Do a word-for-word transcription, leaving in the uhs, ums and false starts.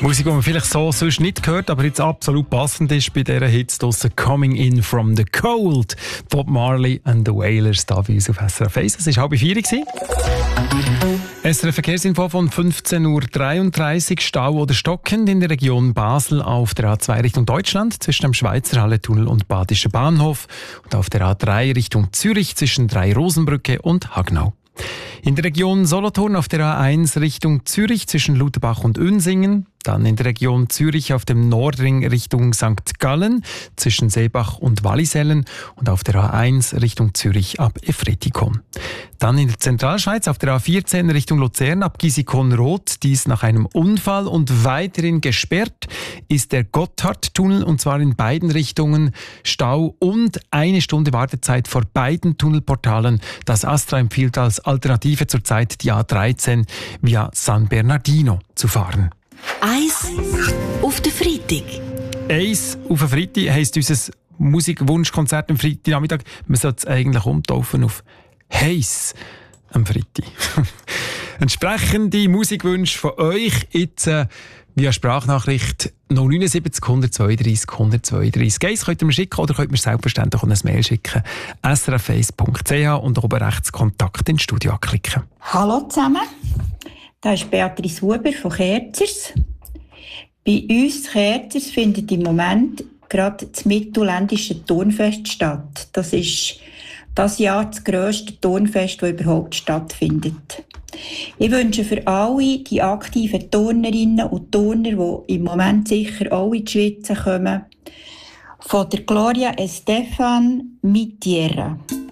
Musik, die man vielleicht so sonst nicht hört, aber jetzt absolut passend ist bei dieser Hits draussen. «Coming in from the cold». Bob Marley and the Wailers da bei uns auf S R F eins. Es war halb vier. S R F-Verkehrsinfo von fünfzehn Uhr dreiunddreißig. Stau oder stockend in der Region Basel auf der A zwei Richtung Deutschland zwischen dem Schweizer Halletunnel und Badischen Bahnhof und auf der A drei Richtung Zürich zwischen Drei-Rosenbrücke und Hagnau. In der Region Solothurn auf der A eins Richtung Zürich zwischen Lutherbach und Unsingen. Dann in der Region Zürich auf dem Nordring Richtung Sankt Gallen zwischen Seebach und Wallisellen und auf der A eins Richtung Zürich ab Efretikon. Dann in der Zentralschweiz auf der A vierzehn Richtung Luzern ab Gisikon-Roth, dies nach einem Unfall, und weiterhin gesperrt ist der Gotthardtunnel, und zwar in beiden Richtungen. Stau und eine Stunde Wartezeit vor beiden Tunnelportalen. Das Astra empfiehlt als Alternative zurzeit die A dreizehn via San Bernardino zu fahren. Eis auf den Freitag. Eis auf den Freitag heisst unser Musikwunschkonzert am Freitagnachmittag. Man sollte es eigentlich umtaufen auf Heiss am Freitag. Entsprechende Musikwünsche von euch jetzt äh, via Sprachnachricht null neun sieben null eins zwei drei null eins zwei drei. Eis könnt ihr mir schicken oder könnt ihr mir selbstverständlich auch ein Mail schicken. s r f eins punkt c h und oben rechts Kontakt ins Studio anklicken. Hallo zusammen, da ist Beatrice Huber von Kerzers. Bei uns Kerzers findet im Moment gerade das mittelländische Turnfest statt. Das ist das Jahr das grösste Turnfest, das überhaupt stattfindet. Ich wünsche für alle die aktiven Turnerinnen und Turner, die im Moment sicher alle in die Schweiz kommen, von der Gloria Estefan Mi Tierra.